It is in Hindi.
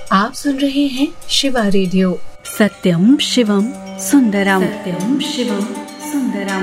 आप सुन रहे हैं शिवा रेडियो। सत्यम शिवम सुंदरम। सत्यम शिवम सुंदरम।